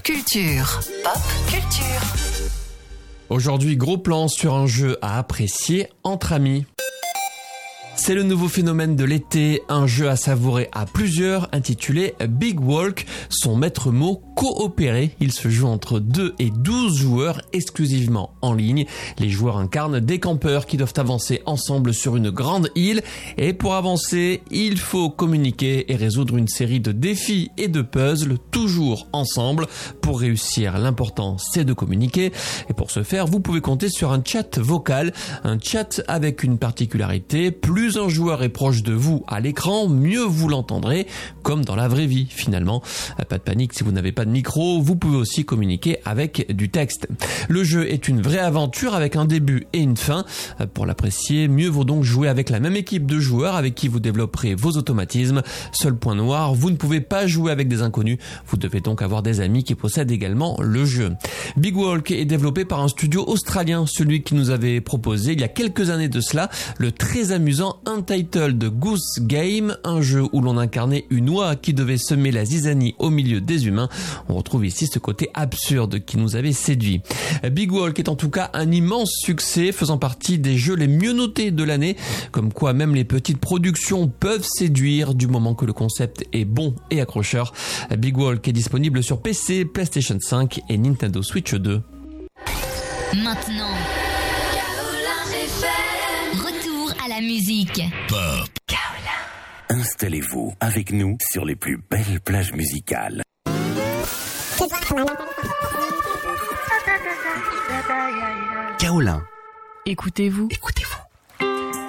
Culture. Pop Culture. Aujourd'hui, gros plan sur un jeu à apprécier entre amis. C'est le nouveau phénomène de l'été, un jeu à savourer à plusieurs intitulé Big Walk. Son maître mot, coopérer. Il se joue entre 2 et 12 joueurs exclusivement en ligne. Les joueurs incarnent des campeurs qui doivent avancer ensemble sur une grande île. Et pour avancer, il faut communiquer et résoudre une série de défis et de puzzles, toujours ensemble. Pour réussir, l'important c'est de communiquer. Et pour ce faire, vous pouvez compter sur un chat vocal. Un chat avec une particularité, plus un joueur est proche de vous à l'écran, mieux vous l'entendrez, comme dans la vraie vie finalement. Pas de panique, si vous n'avez pas de micro, vous pouvez aussi communiquer avec du texte. Le jeu est une vraie aventure avec un début et une fin. Pour l'apprécier, mieux vaut donc jouer avec la même équipe de joueurs avec qui vous développerez vos automatismes. Seul point noir, vous ne pouvez pas jouer avec des inconnus, vous devez donc avoir des amis qui possèdent également le jeu. Big Walk est développé par un studio australien, celui qui nous avait proposé il y a quelques années de cela le très amusant Untitled Goose Game, un jeu où l'on incarnait une oie qui devait semer la zizanie au milieu des humains. On retrouve ici ce côté absurde qui nous avait séduit. Big Walk est en tout cas un immense succès, faisant partie des jeux les mieux notés de l'année, comme quoi même les petites productions peuvent séduire du moment que le concept est bon et accrocheur. Big Walk est disponible sur PC, PlayStation 5 et Nintendo Switch 2. Maintenant, retour à la musique. Pop. Installez-vous avec nous sur les plus belles plages musicales. Kaolin. Écoutez-vous. Écoutez-vous.